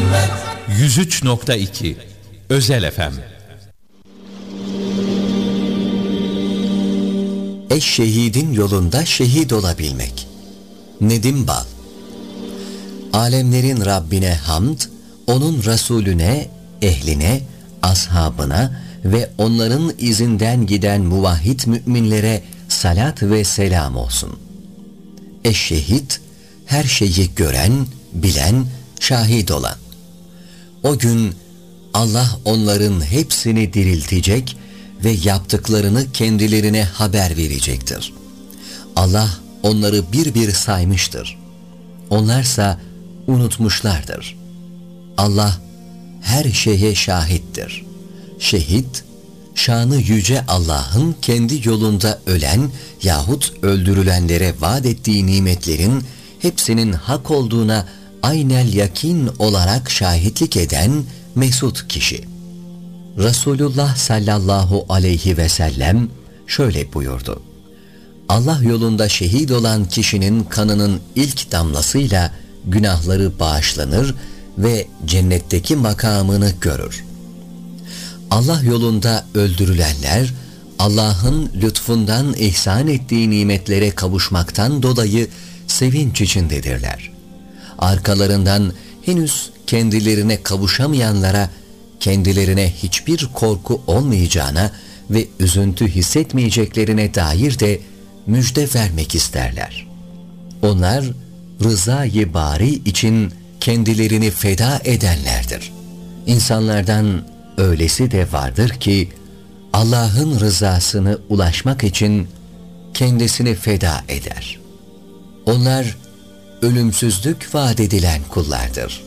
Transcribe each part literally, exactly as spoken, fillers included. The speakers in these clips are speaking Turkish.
yüz üç nokta iki Özel F M. Eşşehidin yolunda şehit olabilmek. Nedim Bal. Alemlerin Rabbine hamd, onun Resulüne, ehline, ashabına ve onların izinden giden muvahhid müminlere salat ve selam olsun. Eşşehit, her şeyi gören, bilen, şahit olan. O gün Allah onların hepsini diriltecek ve yaptıklarını kendilerine haber verecektir. Allah onları bir bir saymıştır. Onlarsa unutmuşlardır. Allah her şeye şahittir. Şehit, şanı yüce Allah'ın kendi yolunda ölen yahut öldürülenlere vaat ettiği nimetlerin hepsinin hak olduğuna aynel yakin olarak şahitlik eden mesut kişi. Resulullah sallallahu aleyhi ve sellem şöyle buyurdu: Allah yolunda şehit olan kişinin kanının ilk damlasıyla günahları bağışlanır ve cennetteki makamını görür. Allah yolunda öldürülenler, Allah'ın lütfundan ihsan ettiği nimetlere kavuşmaktan dolayı sevinç içindedirler. Arkalarından henüz kendilerine kavuşamayanlara, kendilerine hiçbir korku olmayacağına ve üzüntü hissetmeyeceklerine dair de müjde vermek isterler. Onlar rızayı bari için kendilerini feda edenlerdir. İnsanlardan öylesi de vardır ki Allah'ın rızasını ulaşmak için kendisini feda eder. Onlar ölümsüzlük vaat edilen kullardır.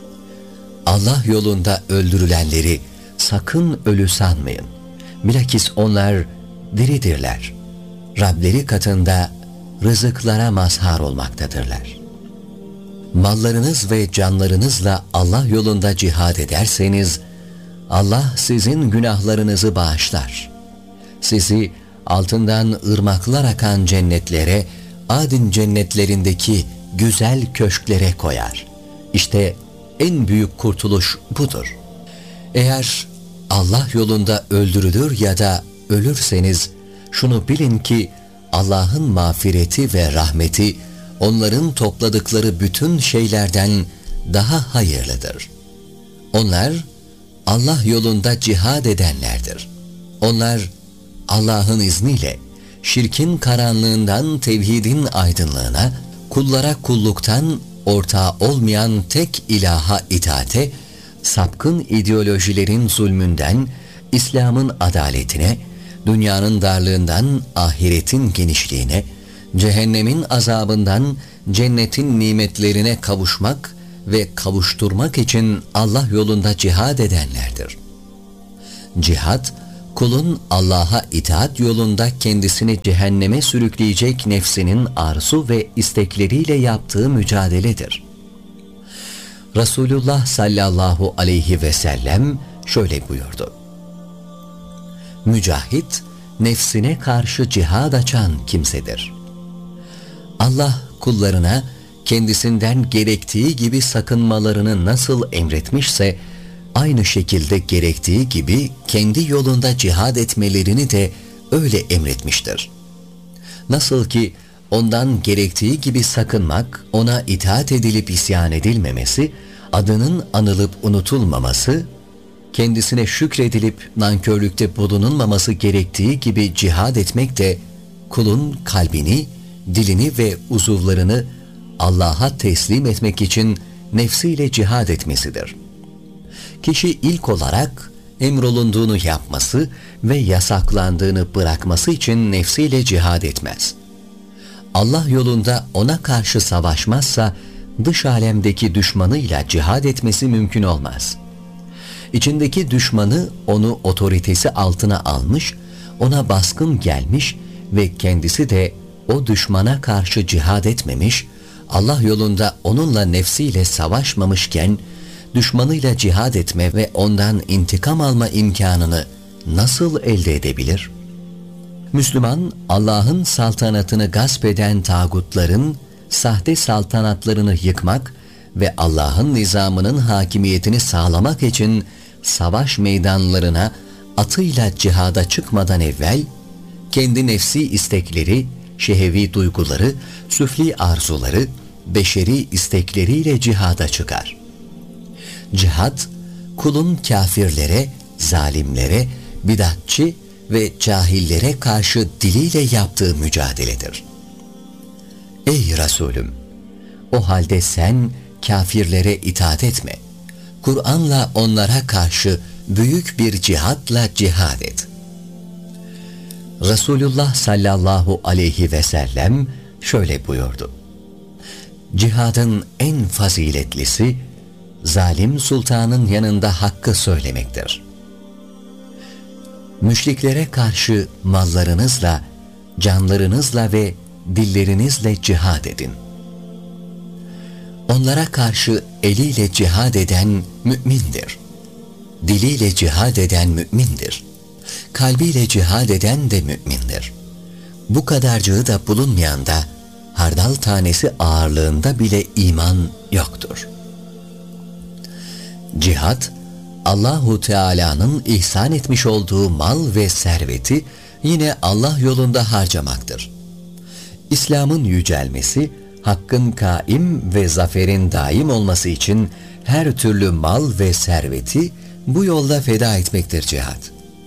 Allah yolunda öldürülenleri sakın ölü sanmayın. Bilakis onlar diridirler. Rableri katında rızıklara mazhar olmaktadırlar. Mallarınız ve canlarınızla Allah yolunda cihad ederseniz, Allah sizin günahlarınızı bağışlar. Sizi altından ırmaklar akan cennetlere, Adin cennetlerindeki güzel köşklere koyar. İşte en büyük kurtuluş budur. Eğer Allah yolunda öldürülür ya da ölürseniz, şunu bilin ki Allah'ın mağfireti ve rahmeti onların topladıkları bütün şeylerden daha hayırlıdır. Onlar Allah yolunda cihad edenlerdir. Onlar Allah'ın izniyle şirkin karanlığından tevhidin aydınlığına, kullara kulluktan ortağı olmayan tek ilaha itaate, sapkın ideolojilerin zulmünden İslam'ın adaletine, dünyanın darlığından ahiretin genişliğine, cehennemin azabından cennetin nimetlerine kavuşmak ve kavuşturmak için Allah yolunda cihad edenlerdir. Cihad, kulun Allah'a itaat yolunda kendisini cehenneme sürükleyecek nefsinin arzu ve istekleriyle yaptığı mücadeledir. Resulullah sallallahu aleyhi ve sellem şöyle buyurdu: Mücahit, nefsine karşı cihad açan kimsedir. Allah kullarına kendisinden gerektiği gibi sakınmalarını nasıl emretmişse, aynı şekilde gerektiği gibi kendi yolunda cihad etmelerini de öyle emretmiştir. Nasıl ki ondan gerektiği gibi sakınmak, ona itaat edilip isyan edilmemesi, adının anılıp unutulmaması, kendisine şükredilip nankörlükte bulunulmaması gerektiği gibi cihad etmek de kulun kalbini, dilini ve uzuvlarını Allah'a teslim etmek için nefsiyle cihad etmesidir. Kişi ilk olarak emrolunduğunu yapması ve yasaklandığını bırakması için nefsiyle cihad etmez. Allah yolunda ona karşı savaşmazsa dış alemdeki düşmanıyla cihad etmesi mümkün olmaz. İçindeki düşmanı onu otoritesi altına almış, ona baskın gelmiş ve kendisi de o düşmana karşı cihad etmemiş, Allah yolunda onunla nefsiyle savaşmamışken, düşmanıyla cihad etme ve ondan intikam alma imkanını nasıl elde edebilir? Müslüman, Allah'ın saltanatını gasp eden tağutların sahte saltanatlarını yıkmak ve Allah'ın nizamının hakimiyetini sağlamak için savaş meydanlarına atıyla cihada çıkmadan evvel kendi nefsi istekleri, şehevi duyguları, süfli arzuları, beşeri istekleriyle cihada çıkar. Cihad, kulun kafirlere, zalimlere, bidatçı ve cahillere karşı diliyle yaptığı mücadeledir. Ey Resulüm! O halde sen kafirlere itaat etme. Kur'an'la onlara karşı büyük bir cihatla cihad et. Resulullah sallallahu aleyhi ve sellem şöyle buyurdu: Cihadın en faziletlisi, zalim sultanın yanında hakkı söylemektir. Müşriklere karşı mallarınızla, canlarınızla ve dillerinizle cihad edin. Onlara karşı eliyle cihad eden mümindir. Diliyle cihad eden mümindir. Kalbiyle cihad eden de mümindir. Bu kadarcığı da bulunmayan da hardal tanesi ağırlığında bile iman yoktur. Cihad, Allahu Teala'nın ihsan etmiş olduğu mal ve serveti yine Allah yolunda harcamaktır. İslam'ın yücelmesi, hakkın kaim ve zaferin daim olması için her türlü mal ve serveti bu yolda feda etmektir cihad.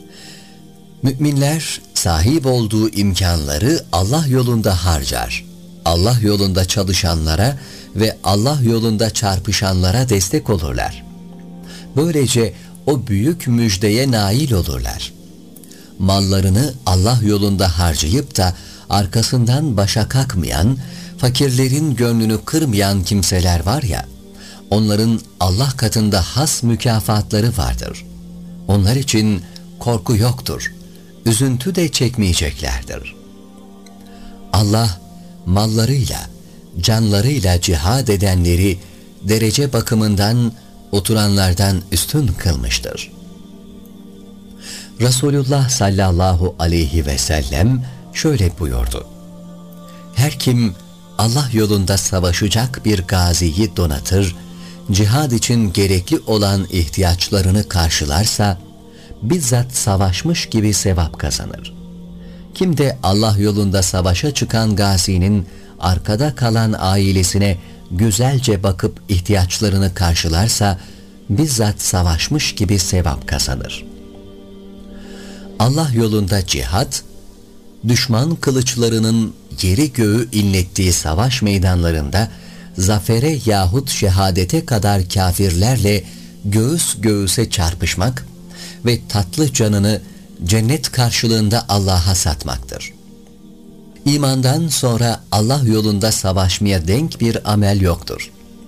Müminler sahip olduğu imkanları Allah yolunda harcar. Allah yolunda çalışanlara ve Allah yolunda çarpışanlara destek olurlar. Böylece o büyük müjdeye nail olurlar. Mallarını Allah yolunda harcayıp da arkasından başa kalkmayan, fakirlerin gönlünü kırmayan kimseler var ya, onların Allah katında has mükafatları vardır. Onlar için korku yoktur, üzüntü de çekmeyeceklerdir. Allah mallarıyla, canlarıyla cihad edenleri derece bakımından oturanlardan üstün kılmıştır. Resulullah sallallahu aleyhi ve sellem şöyle buyurdu: Her kim Allah yolunda savaşacak bir gaziyi donatır, cihad için gerekli olan ihtiyaçlarını karşılarsa, bizzat savaşmış gibi sevap kazanır. Kim de Allah yolunda savaşa çıkan gazinin arkada kalan ailesine güzelce bakıp ihtiyaçlarını karşılarsa, bizzat savaşmış gibi sevap kazanır. Allah yolunda cihad, düşman kılıçlarının yeri göğü inlettiği savaş meydanlarında zafere yahut şehadete kadar kafirlerle göğüs göğüse çarpışmak ve tatlı canını cennet karşılığında Allah'a satmaktır. İmandan sonra Allah yolunda savaşmaya denk bir amel yoktur.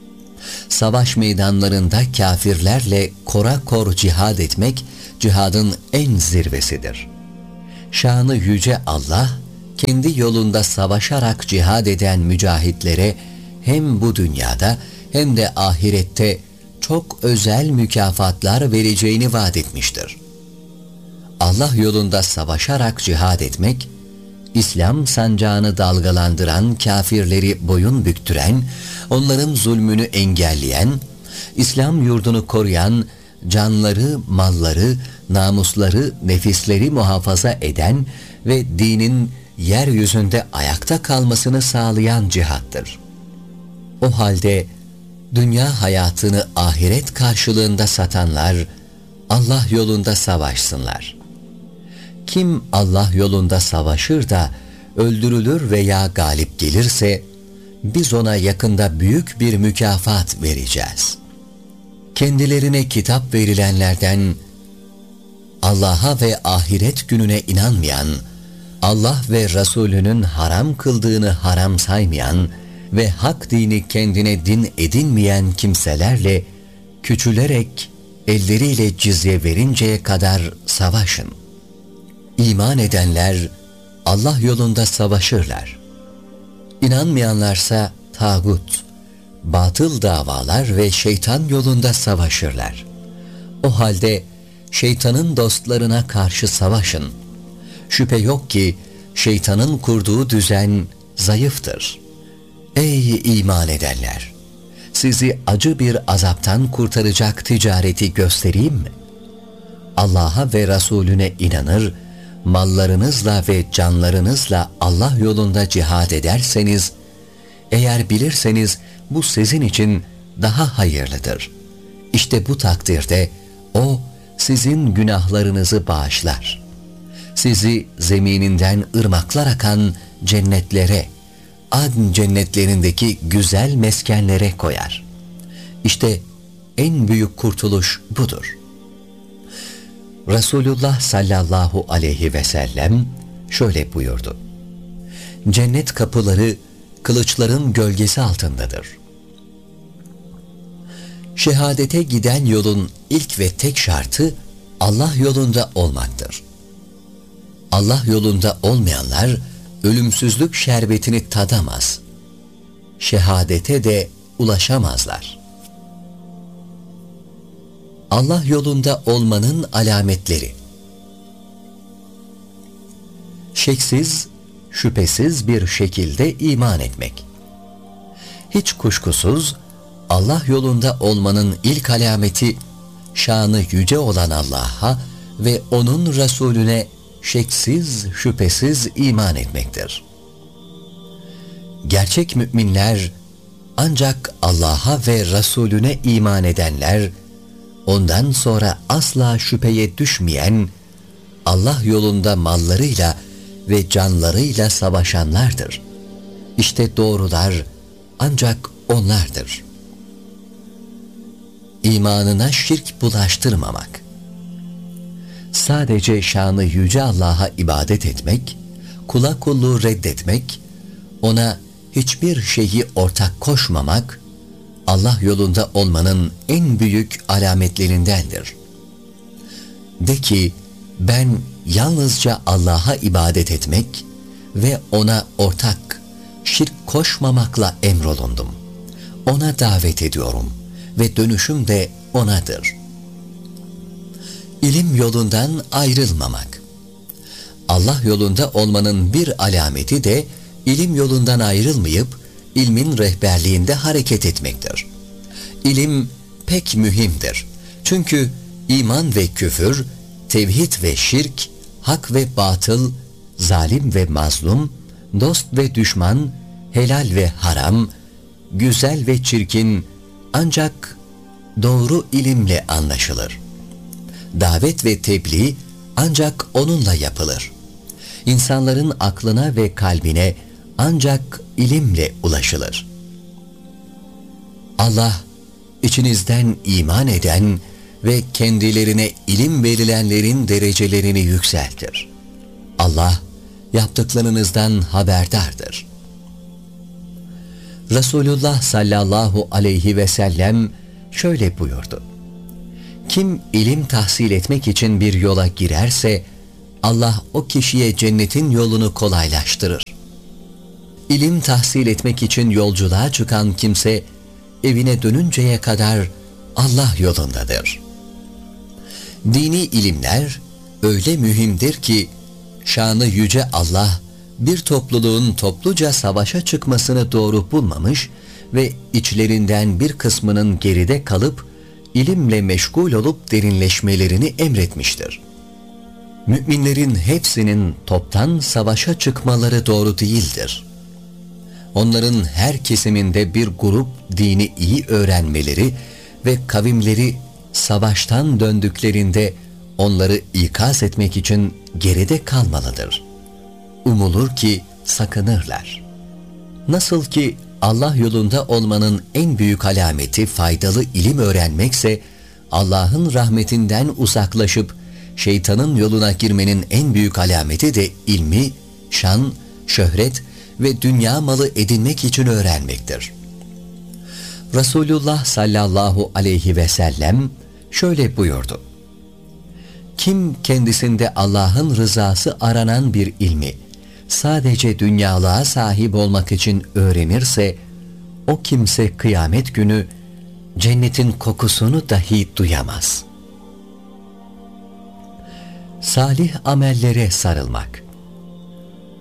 Savaş meydanlarında kafirlerle kora kor cihad etmek, cihadın en zirvesidir. Şanı yüce Allah, kendi yolunda savaşarak cihad eden mücahitlere hem bu dünyada hem de ahirette çok özel mükafatlar vereceğini vaat etmiştir. Allah yolunda savaşarak cihad etmek, İslam sancağını dalgalandıran kafirleri boyun büktüren, onların zulmünü engelleyen, İslam yurdunu koruyan, canları, malları, namusları, nefisleri muhafaza eden ve dinin yeryüzünde ayakta kalmasını sağlayan cihattır. O halde dünya hayatını ahiret karşılığında satanlar Allah yolunda savaşsınlar. Kim Allah yolunda savaşır da öldürülür veya galip gelirse, biz ona yakında büyük bir mükafat vereceğiz. Kendilerine kitap verilenlerden, Allah'a ve ahiret gününe inanmayan, Allah ve Resulünün haram kıldığını haram saymayan ve hak dini kendine din edinmeyen kimselerle küçülerek elleriyle cizye verinceye kadar savaşın. İman edenler Allah yolunda savaşırlar. İnanmayanlarsa tağut, batıl davalar ve şeytan yolunda savaşırlar. O halde şeytanın dostlarına karşı savaşın. Şüphe yok ki şeytanın kurduğu düzen zayıftır. Ey iman edenler! sizi acı bir azaptan kurtaracak ticareti göstereyim mi? Allah'a ve Resulüne inanır, mallarınızla ve canlarınızla Allah yolunda cihad ederseniz, eğer bilirseniz bu sizin için daha hayırlıdır. İşte bu takdirde O sizin günahlarınızı bağışlar. Sizi zemininden ırmaklar akan cennetlere, Adn cennetlerindeki güzel meskenlere koyar. İşte en büyük kurtuluş budur. Resulullah sallallahu aleyhi ve sellem şöyle buyurdu: Cennet kapıları kılıçların gölgesi altındadır. Şehadete giden yolun ilk ve tek şartı Allah yolunda olmaktır. Allah yolunda olmayanlar ölümsüzlük şerbetini tadamaz, şehadete de ulaşamazlar. Allah yolunda olmanın alametleri: şeksiz, şüphesiz bir şekilde iman etmek. Hiç kuşkusuz Allah yolunda olmanın ilk alameti, şanı yüce olan Allah'a ve O'nun Resulüne şeksiz, şüphesiz iman etmektir. Gerçek müminler ancak Allah'a ve Resulüne iman edenler, ondan sonra asla şüpheye düşmeyen, Allah yolunda mallarıyla ve canlarıyla savaşanlardır. İşte doğrular ancak onlardır. İmanına şirk bulaştırmamak. Sadece şanı yüce Allah'a ibadet etmek, kula kulluğu reddetmek, O'na hiçbir şeyi ortak koşmamak, Allah yolunda olmanın en büyük alametlerindendir. De ki, ben yalnızca Allah'a ibadet etmek ve O'na ortak, şirk koşmamakla emrolundum. O'na davet ediyorum ve dönüşüm de O'nadır. İlim yolundan ayrılmamak. Allah yolunda olmanın bir alameti de ilim yolundan ayrılmayıp ilmin rehberliğinde hareket etmektir. İlim pek mühimdir. Çünkü iman ve küfür, tevhid ve şirk, hak ve batıl, zalim ve mazlum, dost ve düşman, helal ve haram, güzel ve çirkin ancak doğru ilimle anlaşılır. Davet ve tebliğ ancak onunla yapılır. İnsanların aklına ve kalbine ancak ilimle ulaşılır. Allah, içinizden iman eden ve kendilerine ilim verilenlerin derecelerini yükseltir. Allah, yaptıklarınızdan haberdardır. Resulullah sallallahu aleyhi ve sellem şöyle buyurdu: Kim ilim tahsil etmek için bir yola girerse, Allah o kişiye cennetin yolunu kolaylaştırır. İlim tahsil etmek için yolculuğa çıkan kimse, evine dönünceye kadar Allah yolundadır. Dini ilimler öyle mühimdir ki, şanı yüce Allah, bir topluluğun topluca savaşa çıkmasını doğru bulmamış ve içlerinden bir kısmının geride kalıp, ilimle meşgul olup derinleşmelerini emretmiştir. Müminlerin hepsinin toptan savaşa çıkmaları doğru değildir. Onların her kesiminde bir grup dini iyi öğrenmeleri ve kavimleri savaştan döndüklerinde onları ikaz etmek için geride kalmalıdır. Umulur ki sakınırlar. Nasıl ki Allah yolunda olmanın en büyük alameti faydalı ilim öğrenmekse, Allah'ın rahmetinden uzaklaşıp şeytanın yoluna girmenin en büyük alameti de ilmi, şan, şöhret ve dünya malı edinmek için öğrenmektir. Resulullah sallallahu aleyhi ve sellem şöyle buyurdu: Kim kendisinde Allah'ın rızası aranan bir ilmi sadece dünyalığa sahip olmak için öğrenirse, o kimse kıyamet günü cennetin kokusunu dahi duyamaz. Salih amellere sarılmak.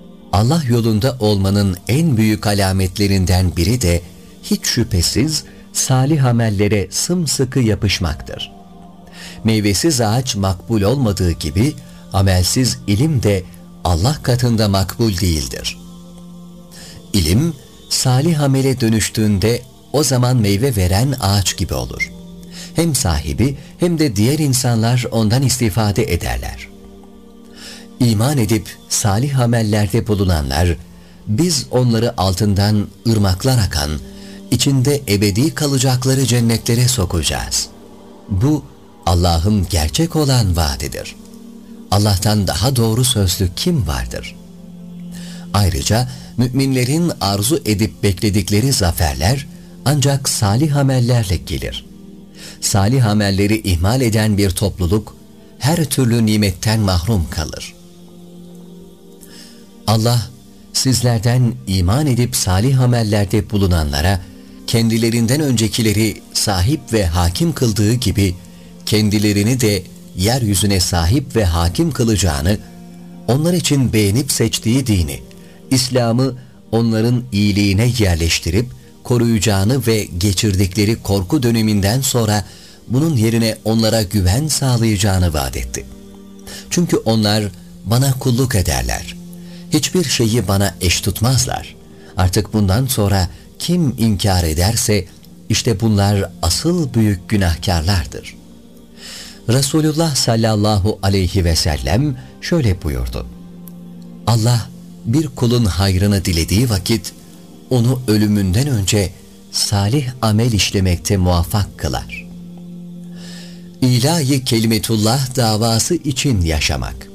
Allah yolunda olmanın en büyük alametlerinden biri de hiç şüphesiz salih amellere sımsıkı yapışmaktır. Meyvesiz ağaç makbul olmadığı gibi amelsiz ilim de Allah katında makbul değildir. İlim salih amele dönüştüğünde o zaman meyve veren ağaç gibi olur. Hem sahibi hem de diğer insanlar ondan istifade ederler. İman edip salih amellerde bulunanlar, biz onları altından ırmaklar akan, içinde ebedi kalacakları cennetlere sokacağız. Bu Allah'ın gerçek olan vaadidir. Allah'tan daha doğru sözlü kim vardır? Ayrıca müminlerin arzu edip bekledikleri zaferler ancak salih amellerle gelir. Salih amelleri ihmal eden bir topluluk her türlü nimetten mahrum kalır. Allah sizlerden iman edip salih amellerde bulunanlara kendilerinden öncekileri sahip ve hakim kıldığı gibi kendilerini de yeryüzüne sahip ve hakim kılacağını, onlar için beğenip seçtiği dini, İslam'ı onların iyiliğine yerleştirip koruyacağını ve geçirdikleri korku döneminden sonra bunun yerine onlara güven sağlayacağını vaat etti. Çünkü onlar bana kulluk ederler. Hiçbir şeyi bana eş tutmazlar. Artık bundan sonra kim inkar ederse işte bunlar asıl büyük günahkarlardır. Resulullah sallallahu aleyhi ve sellem şöyle buyurdu: Allah bir kulun hayrını dilediği vakit onu ölümünden önce salih amel işlemekte muvaffak kılar. İlahi kelimetullah davası için yaşamak.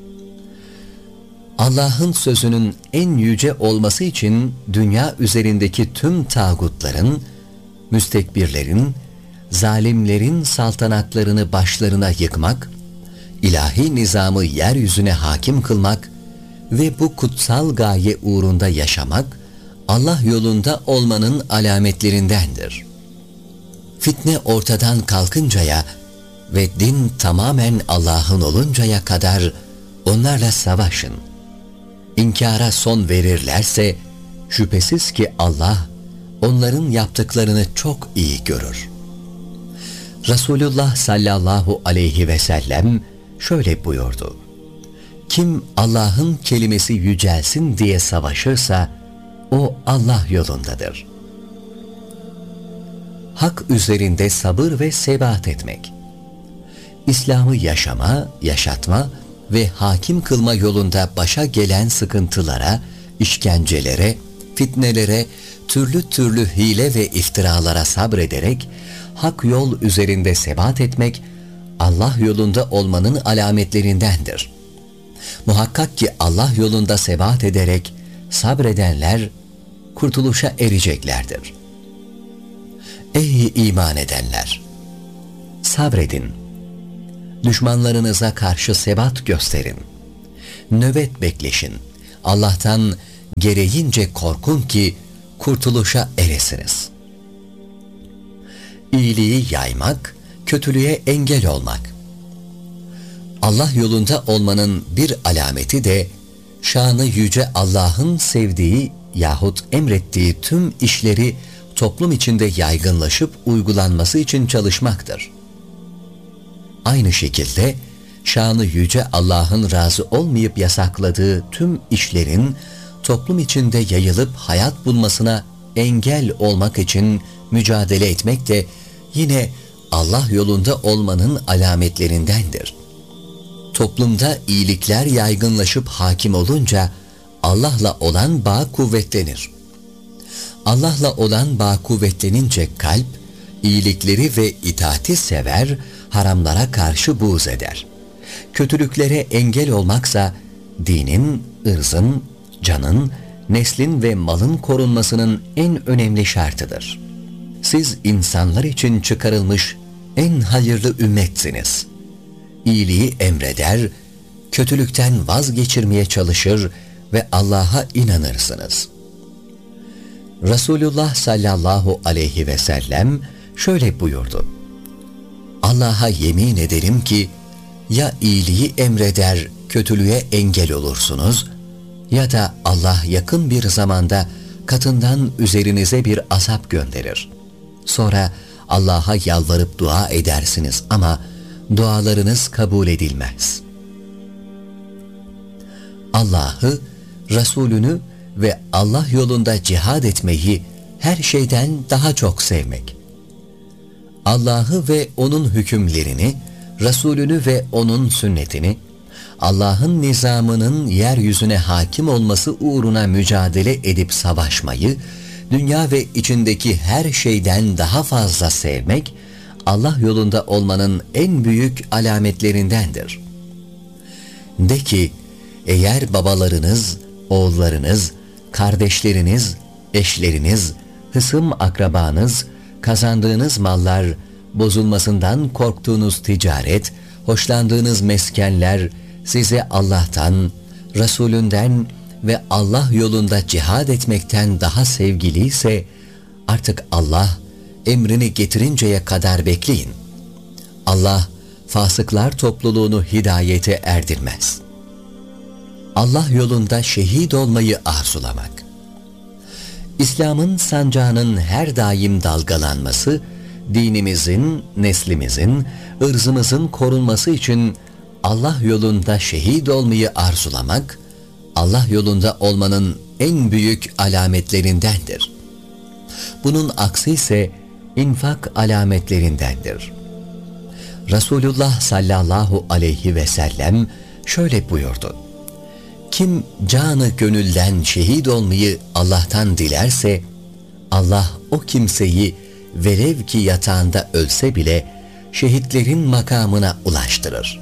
Allah'ın sözünün en yüce olması için dünya üzerindeki tüm tağutların, müstekbirlerin, zalimlerin saltanatlarını başlarına yıkmak, ilahi nizamı yeryüzüne hakim kılmak ve bu kutsal gaye uğrunda yaşamak, Allah yolunda olmanın alametlerindendir. Fitne ortadan kalkıncaya ve din tamamen Allah'ın oluncaya kadar onlarla savaşın. İnkara son verirlerse şüphesiz ki Allah onların yaptıklarını çok iyi görür. Resulullah sallallahu aleyhi ve sellem şöyle buyurdu: Kim Allah'ın kelimesi yücelsin diye savaşırsa o Allah yolundadır. Hak üzerinde sabır ve sebat etmek. İslam'ı yaşama, yaşatma ve hakim kılma yolunda başa gelen sıkıntılara, işkencelere, fitnelere, türlü türlü hile ve iftiralara sabrederek hak yol üzerinde sebat etmek Allah yolunda olmanın alametlerindendir. Muhakkak ki Allah yolunda sebat ederek sabredenler kurtuluşa ereceklerdir. Ey iman edenler! Sabredin. Düşmanlarınıza karşı sebat gösterin. Nöbet bekleşin. Allah'tan gereğince korkun ki kurtuluşa eresiniz. İyiliği yaymak, kötülüğe engel olmak. Allah yolunda olmanın bir alameti de şanı yüce Allah'ın sevdiği yahut emrettiği tüm işleri toplum içinde yaygınlaşıp uygulanması için çalışmaktır. Aynı şekilde şanı yüce Allah'ın razı olmayıp yasakladığı tüm işlerin toplum içinde yayılıp hayat bulmasına engel olmak için mücadele etmek de yine Allah yolunda olmanın alametlerindendir. Toplumda iyilikler yaygınlaşıp hakim olunca Allah'la olan bağ kuvvetlenir. Allah'la olan bağ kuvvetlenince kalp, iyilikleri ve itaati sever, haramlara karşı buğz eder. Kötülüklere engel olmaksa, dinin, ırzın, canın, neslin ve malın korunmasının en önemli şartıdır. Siz insanlar için çıkarılmış en hayırlı ümmetsiniz. İyiliği emreder, kötülükten vazgeçirmeye çalışır ve Allah'a inanırsınız. Resulullah sallallahu aleyhi ve sellem şöyle buyurdu: Allah'a yemin ederim ki ya iyiliği emreder, kötülüğe engel olursunuz ya da Allah yakın bir zamanda katından üzerinize bir azap gönderir. Sonra Allah'a yalvarıp dua edersiniz ama dualarınız kabul edilmez. Allah'ı, Resulünü ve Allah yolunda cihad etmeyi her şeyden daha çok sevmek. Allah'ı ve onun hükümlerini, Resulünü ve onun sünnetini, Allah'ın nizamının yeryüzüne hakim olması uğruna mücadele edip savaşmayı, dünya ve içindeki her şeyden daha fazla sevmek, Allah yolunda olmanın en büyük alametlerindendir. De ki, eğer babalarınız, oğullarınız, kardeşleriniz, eşleriniz, hısım akrabanız, kazandığınız mallar, bozulmasından korktuğunuz ticaret, hoşlandığınız meskenler size Allah'tan, Resulünden ve Allah yolunda cihad etmekten daha sevgiliyse, artık Allah emrini getirinceye kadar bekleyin. Allah fasıklar topluluğunu hidayete erdirmez. Allah yolunda şehit olmayı arzulamak. İslam'ın sancağının her daim dalgalanması, dinimizin, neslimizin, ırzımızın korunması için Allah yolunda şehit olmayı arzulamak, Allah yolunda olmanın en büyük alametlerindendir. Bunun aksi ise infak alametlerindendir. Resulullah sallallahu aleyhi ve sellem şöyle buyurdu: kim canı gönülden şehit olmayı Allah'tan dilerse, Allah o kimseyi velev ki yatağında ölse bile şehitlerin makamına ulaştırır.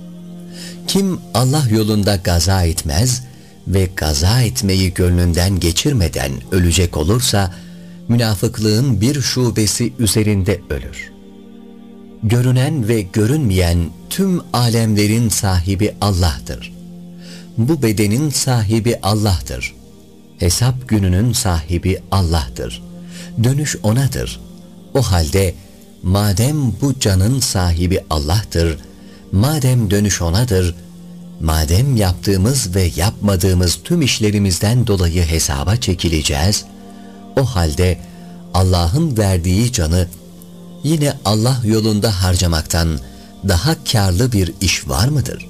Kim Allah yolunda gaza etmez ve gaza etmeyi gönlünden geçirmeden ölecek olursa, münafıklığın bir şubesi üzerinde ölür. Görünen ve görünmeyen tüm alemlerin sahibi Allah'tır. Bu bedenin sahibi Allah'tır. Hesap gününün sahibi Allah'tır. Dönüş O'nadır. O halde madem bu canın sahibi Allah'tır, madem dönüş O'nadır, madem yaptığımız ve yapmadığımız tüm işlerimizden dolayı hesaba çekileceğiz, o halde Allah'ın verdiği canı yine Allah yolunda harcamaktan daha kârlı bir iş var mıdır?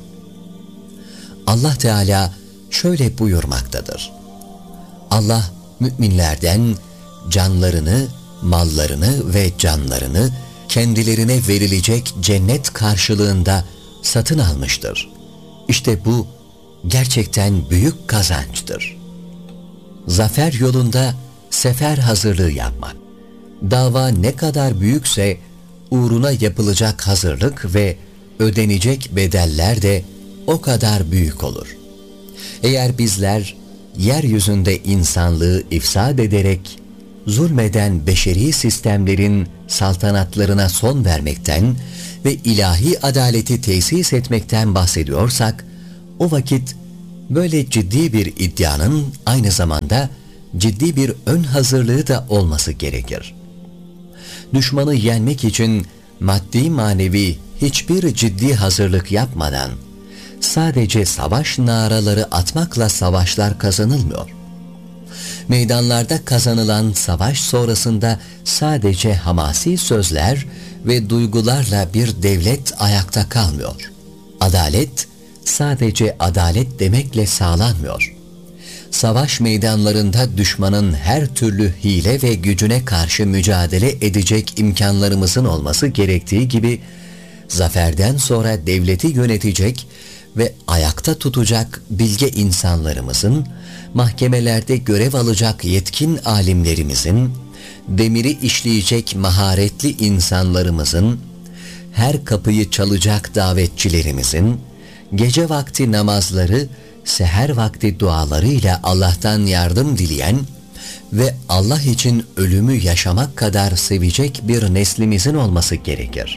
Allah Teala şöyle buyurmaktadır: Allah müminlerden canlarını, mallarını ve canlarını kendilerine verilecek cennet karşılığında satın almıştır. İşte bu gerçekten büyük kazançtır. Zafer yolunda sefer hazırlığı yapmak. Dava ne kadar büyükse uğruna yapılacak hazırlık ve ödenecek bedeller de o kadar büyük olur. Eğer bizler yeryüzünde insanlığı ifsad ederek zulmeden beşeri sistemlerin saltanatlarına son vermekten ve ilahi adaleti tesis etmekten bahsediyorsak, o vakit böyle ciddi bir iddianın aynı zamanda ciddi bir ön hazırlığı da olması gerekir. Düşmanı yenmek için maddi manevi hiçbir ciddi hazırlık yapmadan sadece savaş naraları atmakla savaşlar kazanılmıyor. Meydanlarda kazanılan savaş sonrasında sadece hamasi sözler ve duygularla bir devlet ayakta kalmıyor. Adalet sadece adalet demekle sağlanmıyor. Savaş meydanlarında düşmanın her türlü hile ve gücüne karşı mücadele edecek imkanlarımızın olması gerektiği gibi, zaferden sonra devleti yönetecek ve ayakta tutacak bilge insanlarımızın, mahkemelerde görev alacak yetkin alimlerimizin, demiri işleyecek maharetli insanlarımızın, her kapıyı çalacak davetçilerimizin, gece vakti namazları, seher vakti dualarıyla Allah'tan yardım dileyen ve Allah için ölümü yaşamak kadar sevecek bir neslimizin olması gerekir.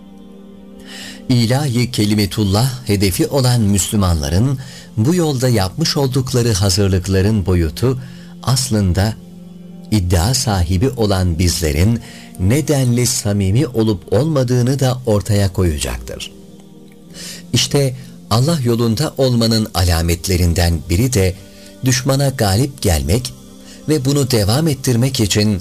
İlahi kelimetullah hedefi olan Müslümanların bu yolda yapmış oldukları hazırlıkların boyutu aslında iddia sahibi olan bizlerin nedenli samimi olup olmadığını da ortaya koyacaktır. İşte Allah yolunda olmanın alametlerinden biri de düşmana galip gelmek ve bunu devam ettirmek için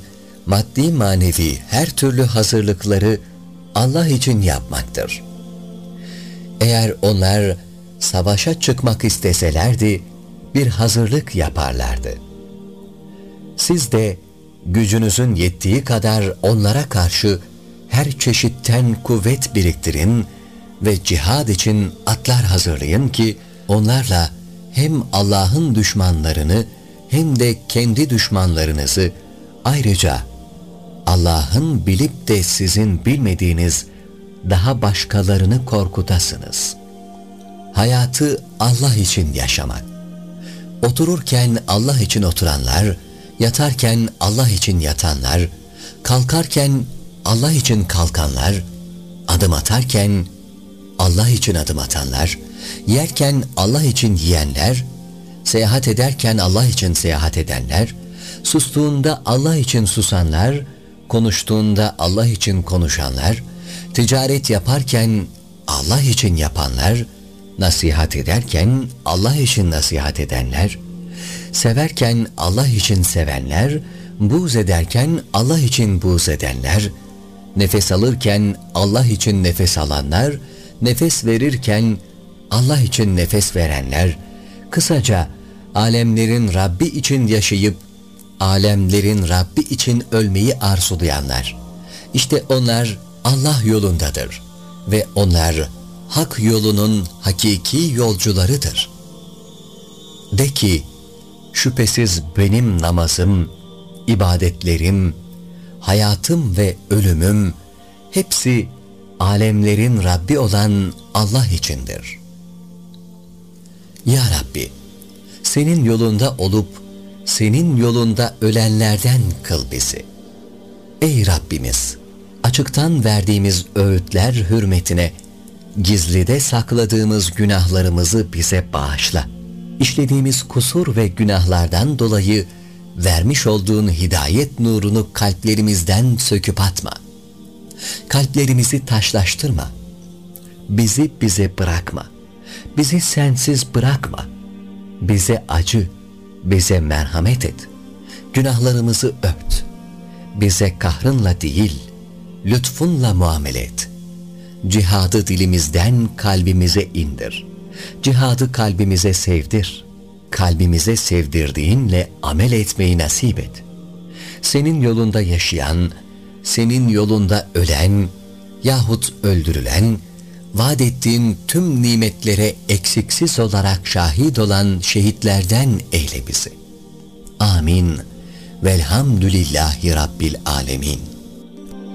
maddi manevi her türlü hazırlıkları Allah için yapmaktır. Eğer onlar savaşa çıkmak isteselerdi, bir hazırlık yaparlardı. Siz de gücünüzün yettiği kadar onlara karşı her çeşitten kuvvet biriktirin ve cihad için atlar hazırlayın ki onlarla hem Allah'ın düşmanlarını hem de kendi düşmanlarınızı, ayrıca Allah'ın bilip de sizin bilmediğiniz daha başkalarını korkutasınız. Hayatı Allah için yaşamak. Otururken Allah için oturanlar, yatarken Allah için yatanlar, kalkarken Allah için kalkanlar, adım atarken Allah için adım atanlar, yerken Allah için yiyenler, seyahat ederken Allah için seyahat edenler, sustuğunda Allah için susanlar, konuştuğunda Allah için konuşanlar, ticaret yaparken Allah için yapanlar, nasihat ederken Allah için nasihat edenler, severken Allah için sevenler, buğz ederken Allah için buğz edenler, nefes alırken Allah için nefes alanlar, nefes verirken Allah için nefes verenler, kısaca alemlerin Rabbi için yaşayıp alemlerin Rabbi için ölmeyi arzulayanlar. İşte onlar Allah yolundadır ve onlar hak yolunun hakiki yolcularıdır. De ki, şüphesiz benim namazım, ibadetlerim, hayatım ve ölümüm hepsi alemlerin Rabbi olan Allah içindir. Ya Rabbi, senin yolunda olup senin yolunda ölenlerden kıl bizi. Ey Rabbimiz, açıktan verdiğimiz öğütler hürmetine gizlide sakladığımız günahlarımızı bize bağışla. İşlediğimiz kusur ve günahlardan dolayı vermiş olduğun hidayet nurunu kalplerimizden söküp atma. Kalplerimizi taşlaştırma. Bizi bize bırakma. Bizi sensiz bırakma. Bize acı, bize merhamet et. Günahlarımızı ört. Bize kahrınla değil, lütfunla muamele et. Cihadı dilimizden kalbimize indir. Cihadı kalbimize sevdir. Kalbimize sevdirdiğinle amel etmeyi nasip et. Senin yolunda yaşayan, senin yolunda ölen yahut öldürülen, vaat ettiğin tüm nimetlere eksiksiz olarak şahit olan şehitlerden eyle bizi. Amin. Velhamdülillahi Rabbil alemin.